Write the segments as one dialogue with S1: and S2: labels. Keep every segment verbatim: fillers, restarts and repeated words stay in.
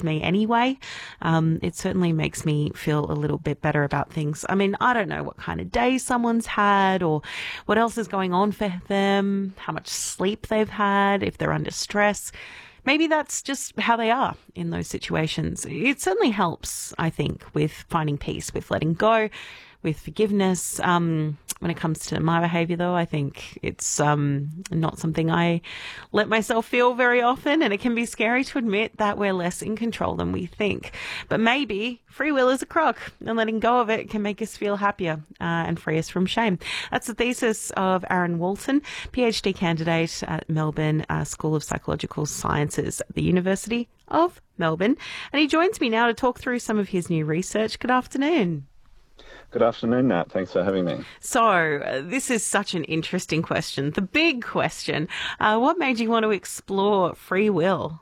S1: me anyway. Um, it certainly makes me feel a little bit better about things. I mean, I don't know what kind of day someone's had or what else is going on for them, how much sleep they've had, if they're under stress. Maybe that's just how they are in those situations. It certainly helps, I think, with finding peace, with letting go, with forgiveness. Um, when it comes to my behavior, though, I think it's um, not something I let myself feel very often, and it can be scary to admit that we're less in control than we think. But maybe free will is a crock, and letting go of it can make us feel happier uh, and free us from shame. That's the thesis of Aaron Walton, PhD candidate at Melbourne uh, School of Psychological Sciences at the University of Melbourne. And he joins me now to talk through some of his new research. Good afternoon.
S2: Good afternoon, Nat. Thanks for having me.
S1: So, uh, this is such an interesting question, the big question. Uh, what made you want to explore free will?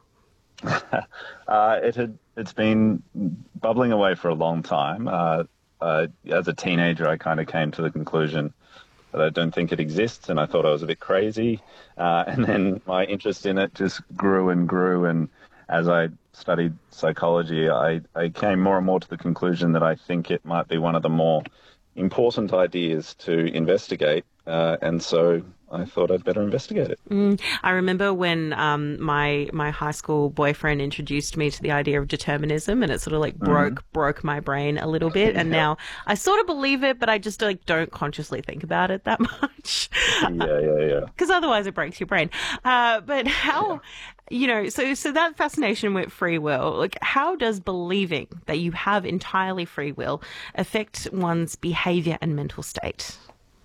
S2: uh, it had, it's been bubbling away for a long time. Uh, uh, as a teenager, I kind of came to the conclusion that I don't think it exists, and I thought I was a bit crazy. Uh, and then my interest in it just grew and grew, and as I studied psychology, I, I came more and more to the conclusion that I think it might be one of the more important ideas to investigate, uh, and so I thought I'd better investigate it.
S1: Mm, I remember when um, my my high school boyfriend introduced me to the idea of determinism, and it sort of like broke mm. broke my brain a little bit. And yeah. now I sort of believe it, but I just like don't consciously think about it that much.
S2: Yeah, yeah, yeah.
S1: Because otherwise it breaks your brain. Uh, but how, yeah. you know, so so that fascination with free will, like how does believing that you have entirely free will affect one's behavior and mental state?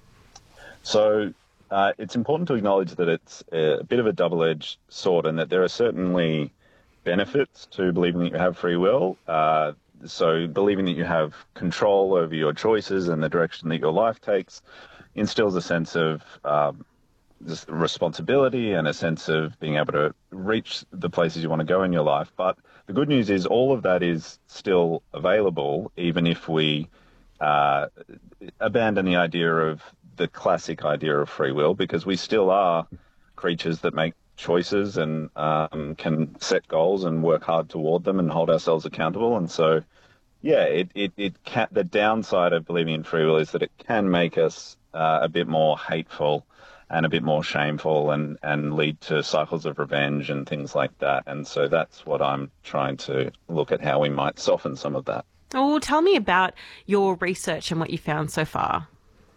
S2: So. Uh, it's important to acknowledge that it's a bit of a double-edged sword, and that there are certainly benefits to believing that you have free will. Uh, so believing that you have control over your choices and the direction that your life takes instills a sense of um, responsibility and a sense of being able to reach the places you want to go in your life. But the good news is all of that is still available, even if we uh, abandon the idea of the classic idea of free will, because we still are creatures that make choices and um, can set goals and work hard toward them and hold ourselves accountable. And so, yeah, it, it, it can, the downside of believing in free will is that it can make us uh, a bit more hateful and a bit more shameful and, and lead to cycles of revenge and things like that. And so that's what I'm trying to look at, how we might soften some of that.
S1: Oh, tell me about your research and what you found so far.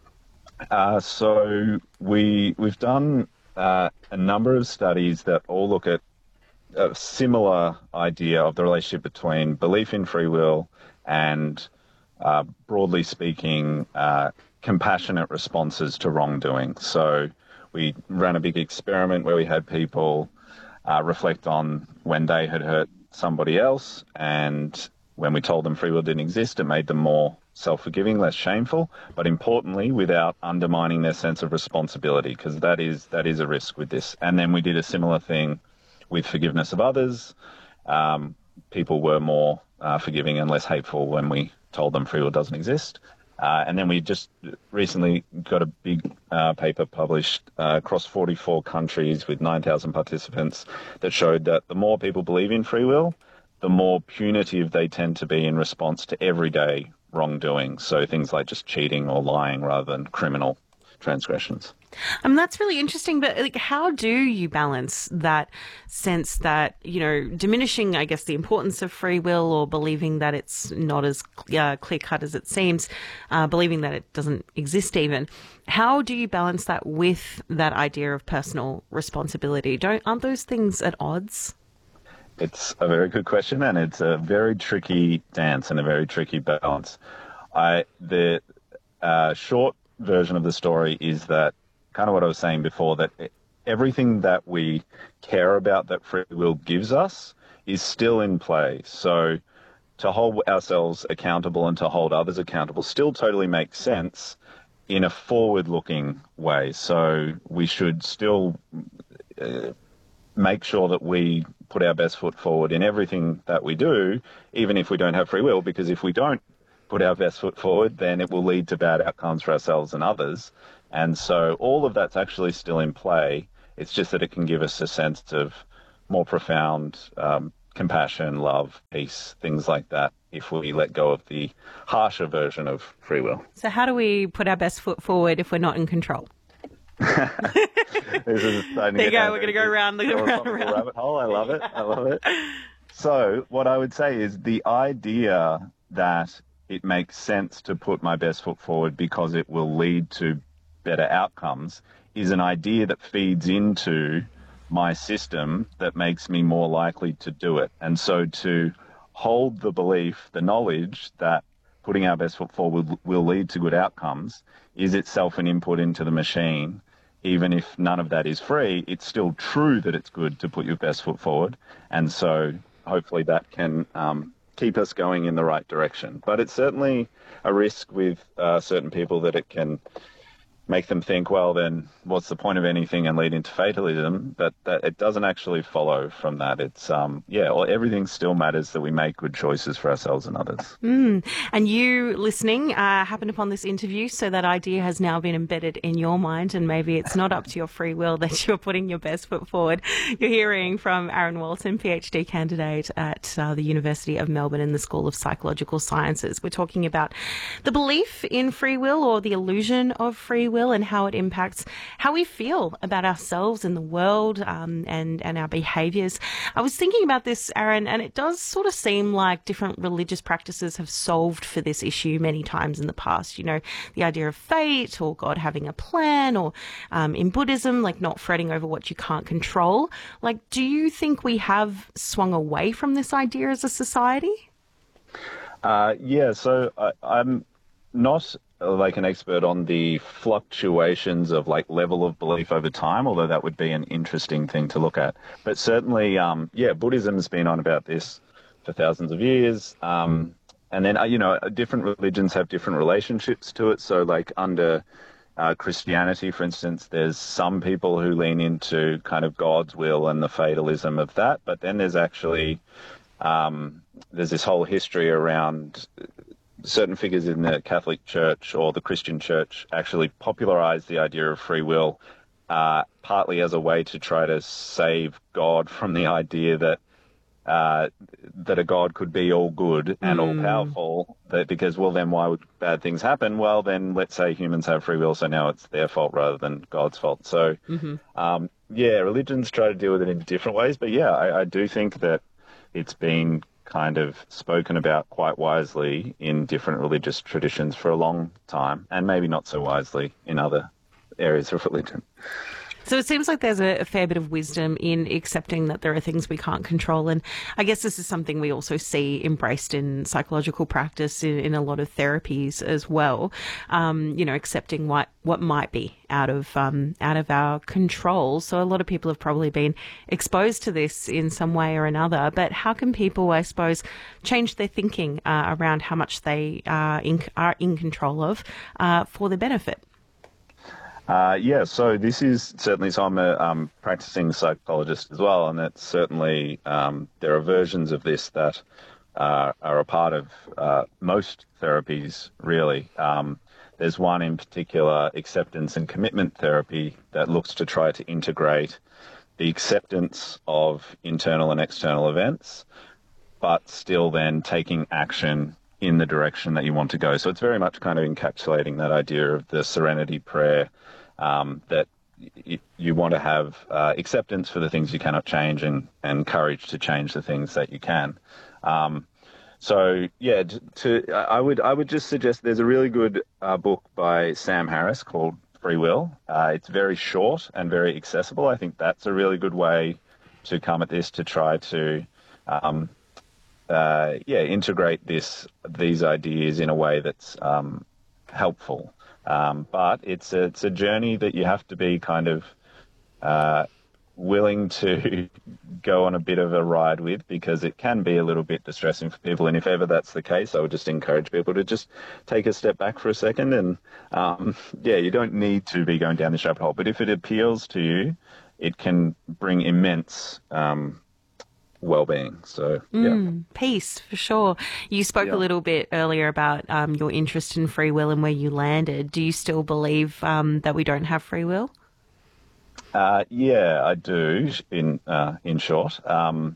S2: Uh, so we, we've done uh, a number of studies that all look at a similar idea of the relationship between belief in free will and, uh, broadly speaking, uh, compassionate responses to wrongdoing. So we ran a big experiment where we had people uh, reflect on when they had hurt somebody else, and when we told them free will didn't exist, it made them more self-forgiving, less shameful, but importantly, without undermining their sense of responsibility, because that is that is a risk with this. And then we did a similar thing with forgiveness of others. Um, people were more uh, forgiving and less hateful when we told them free will doesn't exist. Uh, and then we just recently got a big uh, paper published uh, across forty-four countries with nine thousand participants that showed that the more people believe in free will, the more punitive they tend to be in response to everyday wrongdoing. So things like just cheating or lying rather than criminal transgressions.
S1: Um, that's really interesting, but like, how do you balance that sense that, you know, diminishing, I guess, the importance of free will, or believing that it's not as uh, clear-cut as it seems, uh, believing that it doesn't exist even. How do you balance that with that idea of personal responsibility? Don't aren't those things at odds?
S2: It's a very good question, and it's a very tricky dance and a very tricky balance. I the uh, short version of the story is that, kind of what I was saying before, that everything that we care about that free will gives us is still in play. So to hold ourselves accountable and to hold others accountable still totally makes sense in a forward-looking way. So we should still uh, make sure that we put our best foot forward in everything that we do, even if we don't have free will, because if we don't put our best foot forward, then it will lead to bad outcomes for ourselves and others. And so all of that's actually still in play. It's just that it can give us a sense of more profound um, compassion, love, peace, things like that, if we let go of the harsher version of free will.
S1: So how do we put our best foot forward if we're not in control?
S2: This is starting
S1: there
S2: to
S1: you
S2: get
S1: go. We're going to go around the round, round.
S2: rabbit hole. I love it. I love it. So what I would say is the idea that it makes sense to put my best foot forward because it will lead to better outcomes is an idea that feeds into my system that makes me more likely to do it. And so to hold the belief, the knowledge that putting our best foot forward will, will lead to good outcomes is itself an input into the machine. Even if none of that is free, it's still true that it's good to put your best foot forward. And so hopefully that can um, keep us going in the right direction. But it's certainly a risk with uh, certain people that it can make them think, well, then what's the point of anything, and lead into fatalism. But that it doesn't actually follow from that. It's, um, yeah, well, everything still matters that we make good choices for ourselves and others.
S1: Mm. And you listening uh, happened upon this interview, so that idea has now been embedded in your mind, and maybe it's not up to your free will that you're putting your best foot forward. You're hearing from Aaron Walton, PhD candidate at uh, the University of Melbourne in the School of Psychological Sciences. We're talking about the belief in free will, or the illusion of free will, and how it impacts how we feel about ourselves and the world, um, and, and our behaviours. I was thinking about this, Aaron, and it does sort of seem like different religious practices have solved for this issue many times in the past. You know, the idea of fate, or God having a plan, or um, in Buddhism, like not fretting over what you can't control. Like, do you think we have swung away from this idea as a society?
S2: Uh, yeah, so I, I'm not like an expert on the fluctuations of like level of belief over time, although that would be an interesting thing to look at. But certainly, um, yeah, Buddhism's been on about this for thousands of years. Um, and then, uh, you know, different religions have different relationships to it. So like under uh, Christianity, for instance, there's some people who lean into kind of God's will and the fatalism of that. But then there's actually, um, there's this whole history around certain figures in the Catholic Church or the Christian Church actually popularized the idea of free will, uh, partly as a way to try to save God from the idea that uh, that a God could be all good and mm. all powerful. That because, well, then why would bad things happen? Well, then let's say humans have free will, so now it's their fault rather than God's fault. So, mm-hmm. um, yeah, religions try to deal with it in different ways. But yeah, I, I do think that it's been kind of spoken about quite wisely in different religious traditions for a long time, and maybe not so wisely in other areas of religion.
S1: So it seems like there's a, a fair bit of wisdom in accepting that there are things we can't control. And I guess this is something we also see embraced in psychological practice, in, in a lot of therapies as well. Um, you know, accepting what, what might be out of um, out of our control. So a lot of people have probably been exposed to this in some way or another. But how can people, I suppose, change their thinking uh, around how much they are in, are in control of uh, for their benefit?
S2: Uh, yeah, so this is certainly, so I'm a um, practicing psychologist as well, and it's certainly, um, there are versions of this that uh, are a part of uh, most therapies, really. Um, there's one in particular, acceptance and commitment therapy, that looks to try to integrate the acceptance of internal and external events, but still then taking action in the direction that you want to go. So it's very much kind of encapsulating that idea of the serenity prayer, um, that y- you want to have uh, acceptance for the things you cannot change, and, and courage to change the things that you can. Um, so yeah, to, I would I would just suggest there's a really good uh, book by Sam Harris called Free Will. Uh, it's very short and very accessible. I think that's a really good way to come at this, to try to um, uh, yeah integrate this these ideas in a way that's um, helpful. Um, but it's a, it's a journey that you have to be kind of uh, willing to go on a bit of a ride with, because it can be a little bit distressing for people. And if ever that's the case, I would just encourage people to just take a step back for a second. And um, yeah, you don't need to be going down this rabbit hole, but if it appeals to you, it can bring immense um well-being. So yeah,
S1: mm, peace for sure. You spoke yeah. a little bit earlier about um, your interest in free will and where you landed. Do you still believe um, that we don't have free will?
S2: Uh, yeah, I do. In uh, in short, um,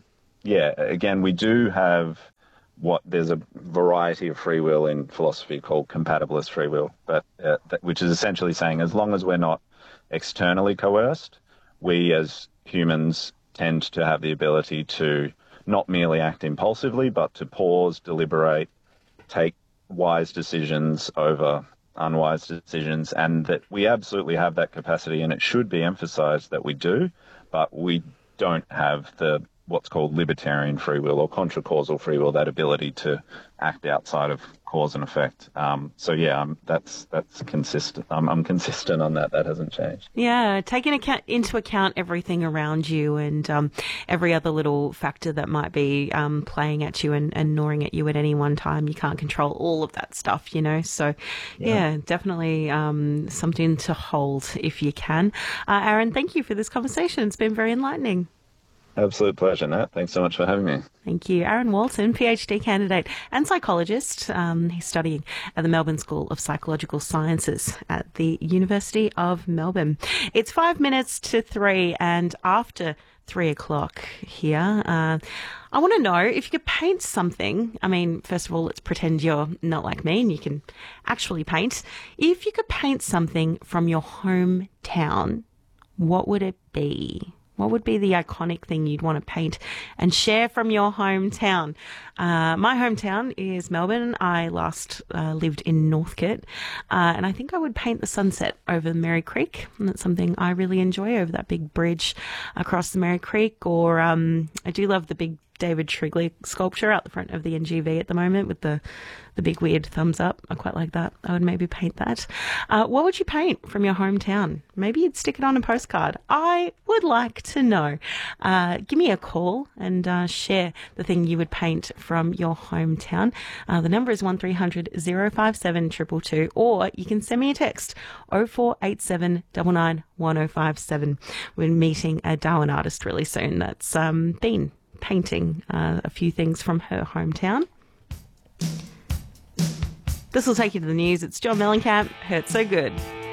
S2: yeah, again, we do have what there's a variety of free will in philosophy called compatibilist free will, but uh, that, which is essentially saying as long as we're not externally coerced, we as humans tend to have the ability to not merely act impulsively, but to pause, deliberate, take wise decisions over unwise decisions, and that we absolutely have that capacity, and it should be emphasized that we do, but we don't have the what's called libertarian free will or contra-causal free will, that ability to act outside of cause and effect. Um, so yeah, um, that's that's consistent. Um, I'm consistent on that. That hasn't changed.
S1: Yeah, taking account, into account everything around you and um, every other little factor that might be um, playing at you and, and gnawing at you at any one time. You can't control all of that stuff, you know. So yeah, yeah definitely um, something to hold if you can. Uh, Aaron, thank you for this conversation. It's been very enlightening.
S2: Absolute pleasure, Nat. Thanks so much for having me.
S1: Thank you. Aaron Walton, PhD candidate and psychologist. Um, he's studying at the Melbourne School of Psychological Sciences at the University of Melbourne. It's five minutes to three, and after three o'clock here, uh, I want to know if you could paint something. I mean, first of all, let's pretend you're not like me and you can actually paint. If you could paint something from your hometown, what would it be? What would be the iconic thing you'd want to paint and share from your hometown? Uh, my hometown is Melbourne. I last uh, lived in Northcote, uh, and I think I would paint the sunset over the Merri Creek. And that's something I really enjoy, over that big bridge across the Merri Creek. Or um, I do love the big David Shrigley sculpture out the front of the N G V at the moment with the, the big weird thumbs up. I quite like that. I would maybe paint that. Uh, what would you paint from your hometown? Maybe you'd stick it on a postcard. I would like to know. Uh, give me a call and uh, share the thing you would paint from your hometown. Uh, the number is one three hundred oh five seven two two two, or you can send me a text oh four eight seven nine nine one oh five seven. We're meeting a Darwin artist really soon that's um, been painting uh, a few things from her hometown. This will take you to the news. It's John Mellencamp. Hurt So Good.